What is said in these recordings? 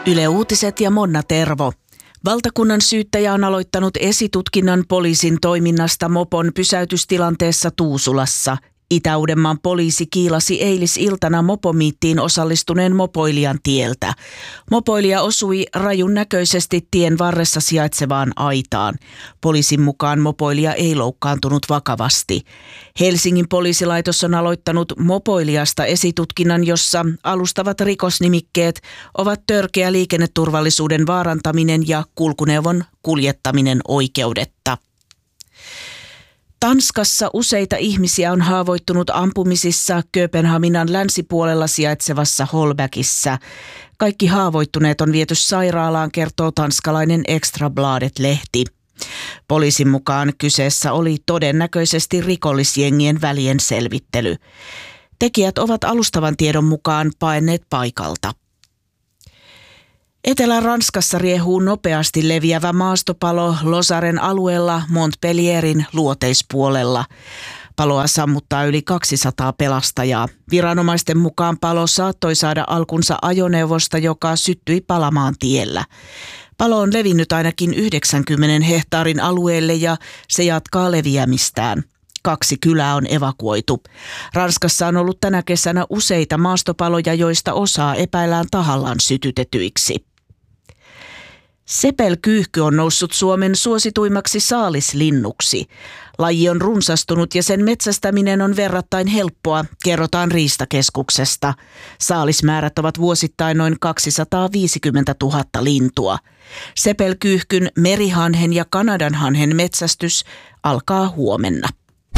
Yle Uutiset ja Monna Tervo. Valtakunnan syyttäjä on aloittanut esitutkinnan poliisin toiminnasta mopon pysäytystilanteessa Tuusulassa. Itä-Uudenmaan poliisi kiilasi eilisiltana mopomiittiin osallistuneen mopoilijan tieltä. Mopoilija osui rajun näköisesti tien varressa sijaitsevaan aitaan. Poliisin mukaan mopoilija ei loukkaantunut vakavasti. Helsingin poliisilaitos on aloittanut mopoilijasta esitutkinnan, jossa alustavat rikosnimikkeet ovat törkeä liikenneturvallisuuden vaarantaminen ja kulkuneuvon kuljettaminen oikeudetta. Tanskassa useita ihmisiä on haavoittunut ampumisissa Kööpenhaminan länsipuolella sijaitsevassa Holbäkissä. Kaikki haavoittuneet on viety sairaalaan, kertoo tanskalainen Extrabladet-lehti. Poliisin mukaan kyseessä oli todennäköisesti rikollisjengien välien selvittely. Tekijät ovat alustavan tiedon mukaan paenneet paikalta. Etelä-Ranskassa riehuu nopeasti leviävä maastopalo Losaren alueella Montpellierin luoteispuolella. Paloa sammuttaa yli 200 pelastajaa. Viranomaisten mukaan palo saattoi saada alkunsa ajoneuvosta, joka syttyi palamaan tiellä. Palo on levinnyt ainakin 90 hehtaarin alueelle ja se jatkaa leviämistään. 2 kylää on evakuoitu. Ranskassa on ollut tänä kesänä useita maastopaloja, joista osaa epäillään tahallaan sytytetyiksi. Sepelkyyhky on noussut Suomen suosituimmaksi saalislinnuksi. Laji on runsastunut ja sen metsästäminen on verrattain helppoa, kerrotaan Riistakeskuksesta. Saalismäärät ovat vuosittain noin 250 000 lintua. Sepelkyyhkyn, merihanhen ja kanadanhanhen metsästys alkaa huomenna.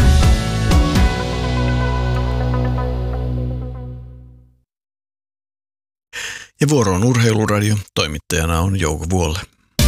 Ja vuoro on Urheiluradio. Toimittajana on Jouko Vuolle.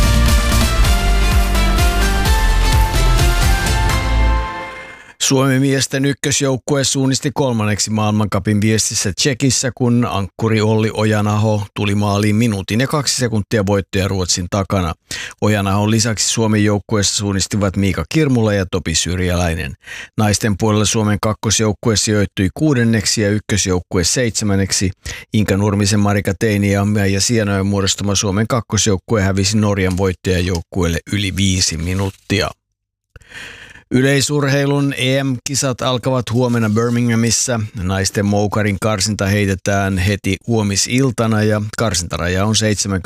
Suomen miesten ykkösjoukkue suunnisti 3. maailmancupin viestissä Tšekissä, kun ankkuri Olli Ojanaho tuli maaliin minuutin ja 2 sekuntia voittoja Ruotsin takana. Ojanahon lisäksi Suomen joukkueessa suunnistivat Miika Kirmula ja Topi Syrjäläinen. Naisten puolella Suomen kakkosjoukkue sijoittui 6. ja ykkösjoukkue 7. Inka Nurmisen, Marika Teiniamme ja Sienojen muodostama Suomen kakkosjoukkue hävisi Norjan voittajajoukkueelle yli 5 minuuttia. Yleisurheilun EM-kisat alkavat huomenna Birminghamissa. Naisten moukarin karsinta heitetään heti huomisiltana ja karsintaraja on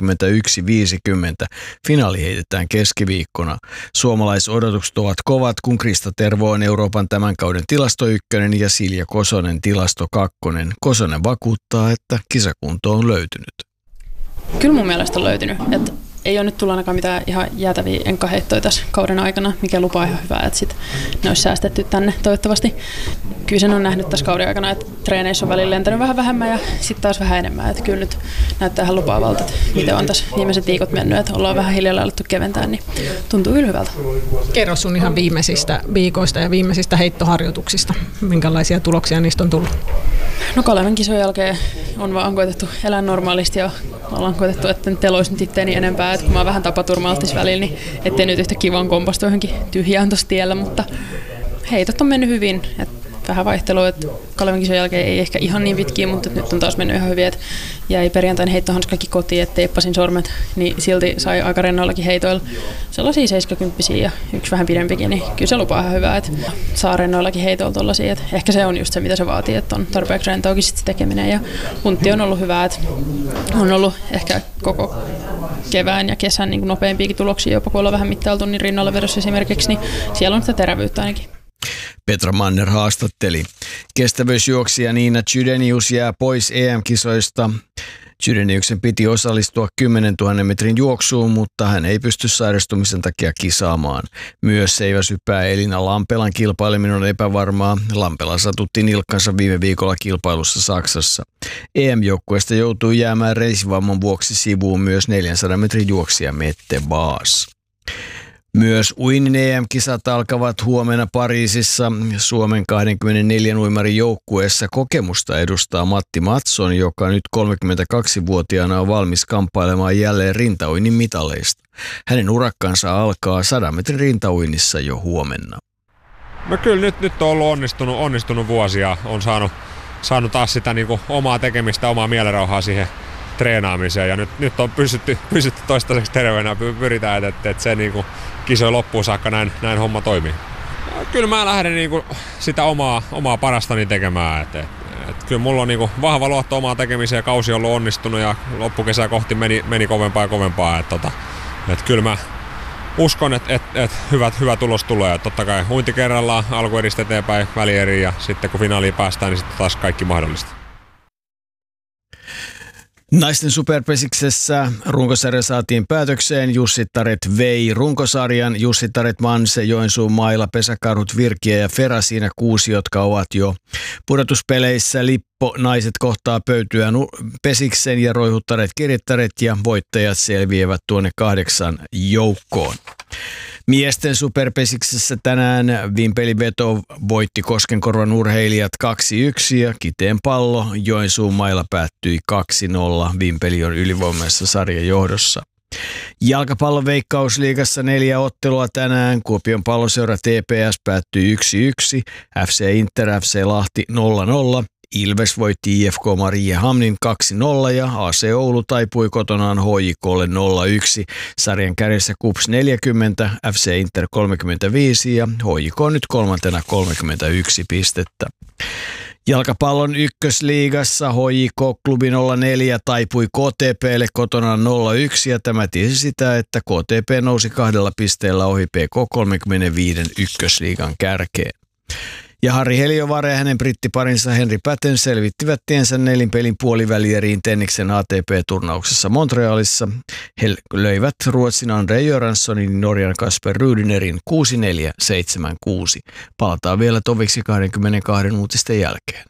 71.50. Finaali heitetään keskiviikkona. Suomalaisodotukset ovat kovat, kun Krista Tervo on Euroopan tämän kauden tilasto 1 ja Silja Kosonen tilasto 2. Kosonen vakuuttaa, että kisakunto on löytynyt. Kyllä mun mielestä on löytynyt. Ei ole nyt tullut ainakaan mitään ihan jäätäviä enkkaheittoja tässä kauden aikana, mikä lupaa ihan hyvää, että sit ne olisi säästetty tänne toivottavasti. Kyllä sen on nähnyt tässä kauden aikana, että treeneissä on välillä lentänyt vähän vähemmän ja sitten taas vähän enemmän. Että kyllä nyt näyttää ihan lupaavalta, että miten on tässä viimeiset viikot mennyt, että ollaan vähän hiljalleen alettu keventää, niin tuntuu kyllä hyvältä. Kerro sun ihan viimeisistä viikoista ja viimeisistä heittoharjoituksista. Minkälaisia tuloksia niistä on tullut? No Kaleven kisojen jälkeen on vaan koetettu elää normaalisti ja ollaan koetettu, että nyt eloisi nyt itteeni enempää. Että kun mä oon vähän tapaturma-altis välillä, niin ettei nyt yhtä kivaan kompastu johonkin tyhjään tuossa tiellä, mutta heitot on mennyt hyvin. Vähän vaihtelua, että Kaleven kisojen jälkeen ei ehkä ihan niin pitkiä, mutta nyt on taas mennyt ihan hyvin, että jäi perjantain heittohanskakin kotiin, että teippasin sormet, niin silti sai aika rennoillakin heitoilla sellaisia 70 ja yksi vähän pidempikin, niin kyllä se lupaa ihan hyvää, että saa rennoillakin heitoilla tollaisia, että ehkä se on just se, mitä se vaatii, että on tarpeeksi rentoakin sit se tekeminen ja puntti on ollut hyvää, että on ollut ehkä koko kevään ja kesän niin nopeampiakin tuloksia, jopa kun ollaan vähän mittailtunnin rinnalla vedossa esimerkiksi, niin siellä on sitä terävyyttä ainakin. Petra Manner haastatteli. Kestävyysjuoksija Niina Chydenius jää pois EM-kisoista. Chydeniuksen piti osallistua 10 000 metrin juoksuun, mutta hän ei pysty sairastumisen takia kisaamaan. Myös seiväsyppää Elina Lampelan kilpaileminen on epävarmaa. Lampela satutti nilkkansa viime viikolla kilpailussa Saksassa. EM-joukkueesta joutui jäämään reisivamman vuoksi sivuun myös 400 metrin juoksija Mette Baas. Myös uinnin EM-kisat alkavat huomenna Pariisissa. Suomen 24 uimarin joukkueessa kokemusta edustaa Matti Mattsson, joka nyt 32-vuotiaana on valmis kamppailemaan jälleen rintauinnin mitaleista. Hänen urakkansa alkaa 100 metrin rintauinnissa jo huomenna. No kyllä nyt on ollut onnistunut vuosia. On saanut taas sitä niin kuin omaa tekemistä, omaa mielenrauhaa siihen treenaamiseen ja nyt on pysytty toistaiseksi terveenä. Pyritään, että se niinku kisojen loppuun saakka näin homma toimii. Kyllä mä lähden niinku sitä omaa parastani tekemään. Kyllä mulla on niinku vahva luotto omaan tekemiseen ja kausi on ollut onnistunut ja loppukesää kohti meni kovempaa ja kovempaa. Et kyllä mä uskon, että hyvä tulos tulee. Totta kai uinti kerrallaan, alkueristä eteenpäin, välieri ja sitten kun finaaliin päästään, niin sitten taas kaikki mahdollista. Naisten superpesiksessä runkosarja saatiin päätökseen. Jussittaret vei runkosarjan. Jussittaret Manse, Joensuun Maila, Pesäkarhut, Virkiä ja Fera siinä 6, jotka ovat jo pudotuspeleissä. Lippo naiset kohtaa pöytyä Pesiksen ja Roihuttaret Kirittäret ja voittajat selviävät tuonne 8 joukkoon. Miesten superpesiksessä tänään Vimpeli Veto voitti Koskenkorvan urheilijat 2-1 ja Kiteen Pallo Joensuun Mailla päättyi 2-0. Vimpeli on ylivoimaisessa sarjan johdossa. Jalkapallon Veikkausliigassa 4 ottelua tänään. Kuopion Palloseura TPS päättyi 1-1, FC Inter FC Lahti 0-0. Ilves voitti IFK Mariehamnin 2-0 ja AC Oulu taipui kotonaan HJK:lle 0-1. Sarjan kärjessä KuPS 40, FC Inter 35 ja HJK nyt 3. 31 pistettä. Jalkapallon ykkösliigassa HJK Klubi 04 taipui KTP:lle kotonaan 0-1 ja tämä tiesi sitä, että KTP nousi 2 pisteellä ohi PK 35 ykkösliigan kärkeen. Ja Harri Heliövaara ja hänen brittiparinsa Henri Patten selvittivät tiensä 4 pelin puolivälieriin Tenniksen ATP-turnauksessa Montrealissa. He löivät Ruotsin Andre Göranssonin ja Norjan Kasper Rydynerin 6-4, 7-6. Palataan vielä toviksi 22 uutisten jälkeen.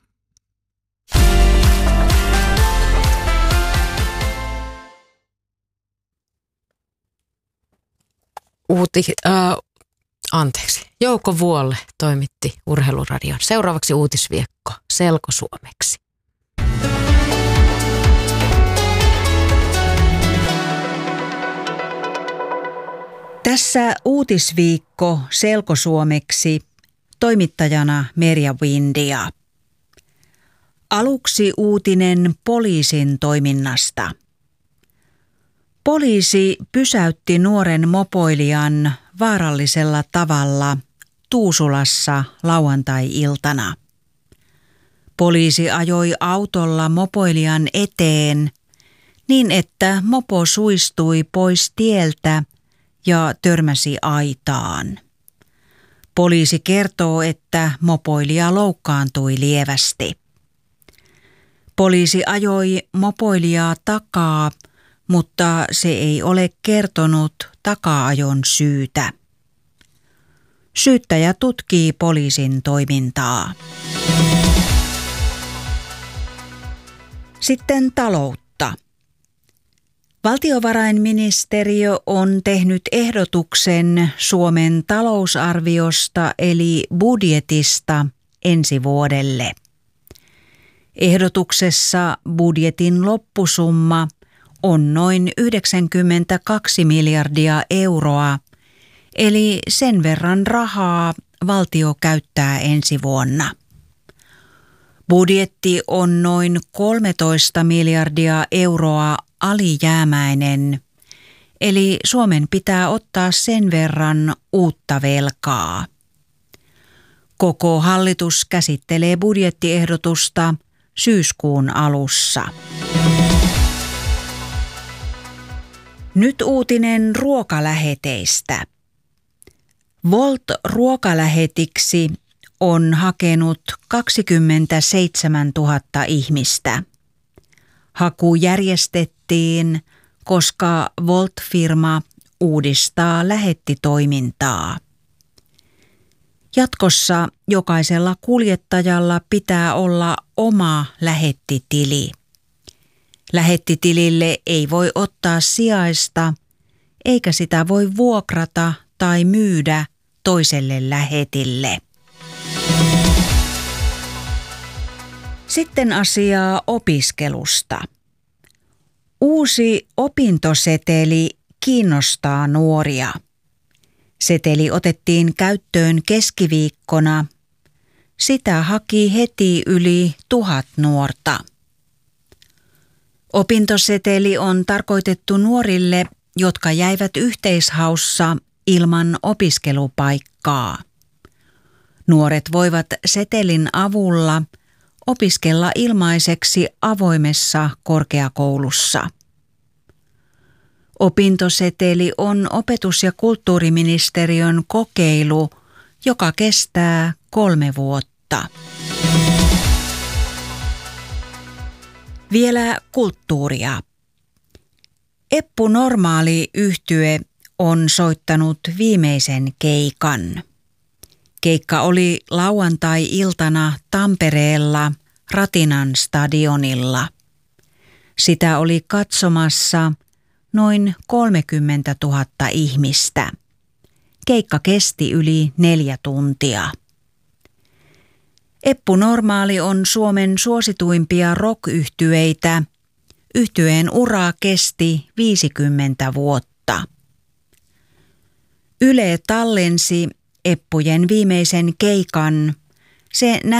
Jouko Vuolle toimitti Urheiluradion. Seuraavaksi uutisviekko selkosuomeksi. Tässä uutisviikko selkosuomeksi, toimittajana Merja Windia. Aluksi uutinen poliisin toiminnasta. Poliisi pysäytti nuoren mopoilijan vaarallisella tavalla Tuusulassa lauantai-iltana. Poliisi ajoi autolla mopoilijan eteen niin, että mopo suistui pois tieltä ja törmäsi aitaan. Poliisi kertoo, että mopoilija loukkaantui lievästi. Poliisi ajoi mopoilijaa takaa, mutta se ei ole kertonut taka-ajon syytä. Syyttäjä tutkii poliisin toimintaa. Sitten taloutta. Valtiovarainministeriö on tehnyt ehdotuksen Suomen talousarviosta eli budjetista ensi vuodelle. Ehdotuksessa budjetin loppusumma on noin 92 miljardia euroa, eli sen verran rahaa valtio käyttää ensi vuonna. Budjetti on noin 13 miljardia euroa alijäämäinen, eli Suomen pitää ottaa sen verran uutta velkaa. Koko hallitus käsittelee budjettiehdotusta syyskuun alussa. Nyt uutinen ruokaläheteistä. Volt-ruokalähetiksi on hakenut 27 000 ihmistä. Haku järjestettiin, koska Volt-firma uudistaa lähettitoimintaa. Jatkossa jokaisella kuljettajalla pitää olla oma lähettitili. Lähettitilille ei voi ottaa sijaista, eikä sitä voi vuokrata tai myydä toiselle lähetille. Sitten asiaa opiskelusta. Uusi opintoseteli kiinnostaa nuoria. Seteli otettiin käyttöön keskiviikkona. Sitä haki heti yli 1000 nuorta. Opintoseteli on tarkoitettu nuorille, jotka jäivät yhteishaussa ilman opiskelupaikkaa. Nuoret voivat setelin avulla opiskella ilmaiseksi avoimessa korkeakoulussa. Opintoseteli on opetus- ja kulttuuriministeriön kokeilu, joka kestää 3 vuotta. Vielä kulttuuria. Eppu Normaali-yhtye on soittanut viimeisen keikan. Keikka oli lauantai-iltana Tampereella Ratinan stadionilla. Sitä oli katsomassa noin 30 000 ihmistä. Keikka kesti yli 4 tuntia. Eppu Normaali on Suomen suosituimpia rock-yhtyeitä. Yhtyeen ura kesti 50 vuotta. Yle tallensi Eppujen viimeisen keikan. Se